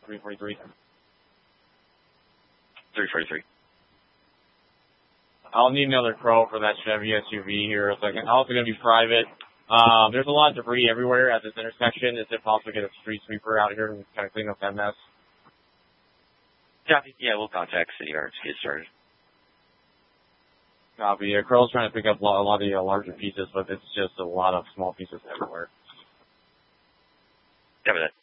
343. 343. I'll need another crow for that Chevy SUV here in a second. Also going to be private. There's a lot of debris everywhere at this intersection. Is it possible to get a street sweeper out here and kind of clean up that mess? Copy. Yeah, we'll contact City Yards to get started. Copy. Crow's trying to pick up a lot of the larger pieces, but it's just a lot of small pieces everywhere. Copy that.